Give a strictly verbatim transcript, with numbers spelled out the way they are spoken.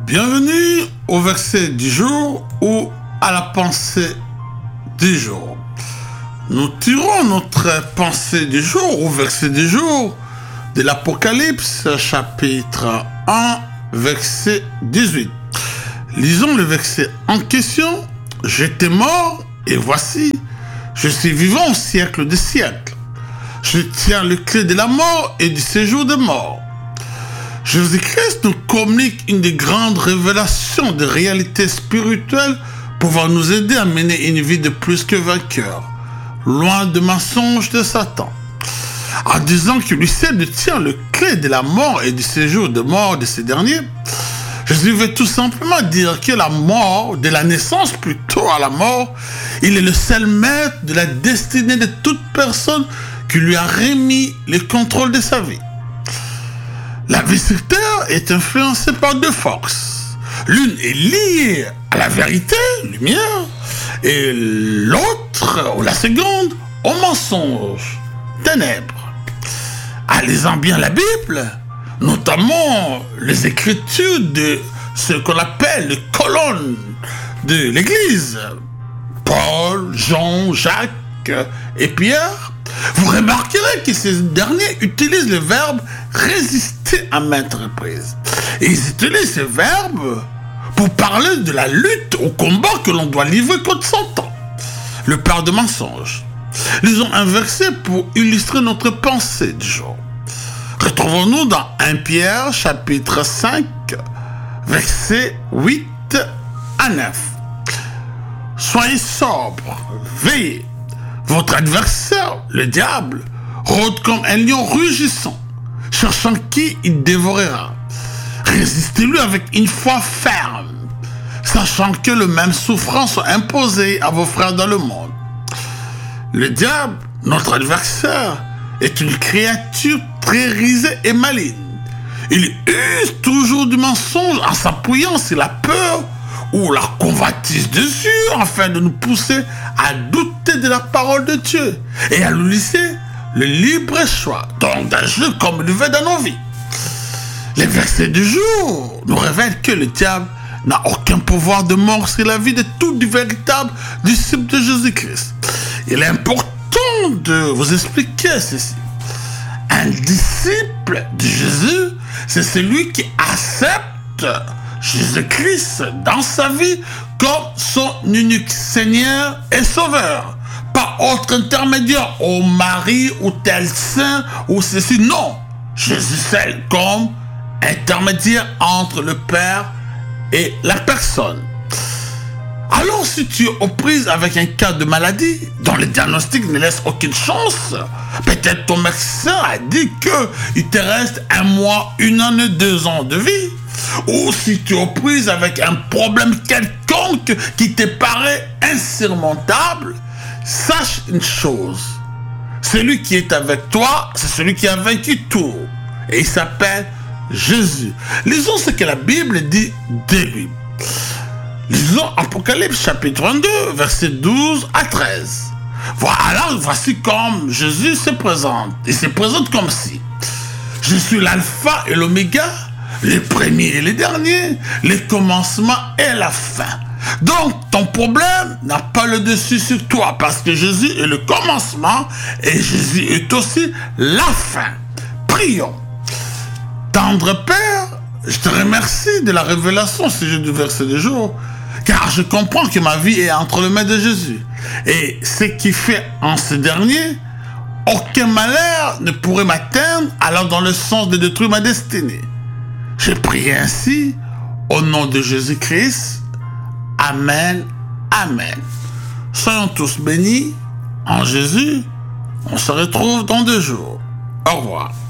Bienvenue au verset du jour ou à la pensée du jour. Nous tirons notre pensée du jour ou verset du jour de l'Apocalypse chapitre un verset dix-huit. Lisons le verset en question. J'étais mort et voici, je suis vivant au siècle des siècles. Je tiens le clé de la mort et du séjour des morts. Jésus-Christ nous communique une des grandes révélations de réalité spirituelle pouvant nous aider à mener une vie de plus que vainqueur, loin de mensonges de Satan. En disant que lui seul détient le clé de la mort et du séjour de mort de ces derniers, Jésus veut tout simplement dire que la mort, de la naissance plutôt à la mort, il est le seul maître de la destinée de toute personne qui lui a remis le contrôle de sa vie. La vie sur terre est influencée par deux forces. L'une est liée à la vérité, lumière, et l'autre, ou la seconde, au mensonge, ténèbres. En lisant bien la Bible, notamment les écritures de ce qu'on appelle les colonnes de l'Église, Paul, Jean, Jacques et Pierre, vous remarquerez que ces derniers utilisent le verbe résister à maintes reprises. Et ils utilisent ce verbe pour parler de la lutte au combat que l'on doit livrer contre Satan, le père de mensonges. Lisons un verset pour illustrer notre pensée du jour. Retrouvons-nous dans premier Pierre chapitre cinq, versets huit à neuf. Soyez sobres, veillez. Votre adversaire, le diable, rôde comme un lion rugissant, cherchant qui il dévorera. Résistez-lui avec une foi ferme, sachant que les mêmes souffrances sont imposées à vos frères dans le monde. Le diable, notre adversaire, est une créature très risée et maligne. Il use toujours du mensonge en s'appuyant sur la peur ou la convoitise des yeux afin de nous pousser à douter de la parole de Dieu et à nous laisser le libre choix, donc d'agir comme il veut dans nos vies. Les versets du jour nous révèlent que le diable n'a aucun pouvoir de mort sur la vie de tout véritable disciple de Jésus-Christ. Il est important de vous expliquer ceci. Un disciple de Jésus, c'est celui qui accepte Jésus-Christ dans sa vie comme son unique Seigneur et Sauveur. Pas autre intermédiaire au mari ou tel saint ou ceci. Non, Jésus seul comme intermédiaire entre le Père et la personne. Alors si tu es aux prises avec un cas de maladie dont le diagnostic ne laisse aucune chance, peut-être ton médecin a dit qu'il te reste un mois, une année, deux ans de vie. Ou si tu es aux prises avec un problème quelconque qui te paraît insurmontable, sache une chose. Celui qui est avec toi, c'est celui qui a vaincu tout. Et il s'appelle Jésus. Lisons ce que la Bible dit de lui. Lisons Apocalypse chapitre vingt-deux, versets douze à treize. Voilà, voici comme Jésus se présente. Il se présente comme si: je suis l'alpha et l'oméga, les premiers et les derniers, le commencement et la fin. Donc, ton problème n'a pas le dessus sur toi parce que Jésus est le commencement et Jésus est aussi la fin. Prions. Tendre Père, je te remercie de la révélation au sujet du verset du jour, car je comprends que ma vie est entre les mains de Jésus. Et ce qui fait en ce dernier, aucun malheur ne pourrait m'atteindre, alors dans le sens de détruire ma destinée. Je prie ainsi, au nom de Jésus-Christ. Amen, Amen. Soyons tous bénis en Jésus. On se retrouve dans deux jours. Au revoir.